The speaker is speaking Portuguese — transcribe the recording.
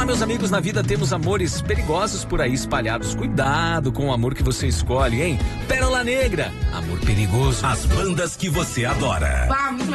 meus amigos, na vida temos amores perigosos por aí espalhados. Cuidado com o amor que você escolhe, hein? Pérola Negra, amor perigoso. As bandas que você adora. Muito